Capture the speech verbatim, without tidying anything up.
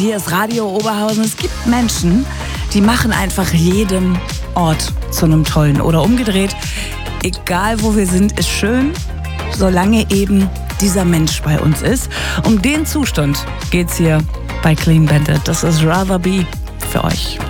Hier ist Radio Oberhausen. Es gibt Menschen, die machen einfach jeden Ort zu einem tollen. Oder umgedreht, egal wo wir sind, ist schön, solange eben dieser Mensch bei uns ist. Um den Zustand geht's hier bei Clean Bandit. Das ist Rather Be für euch.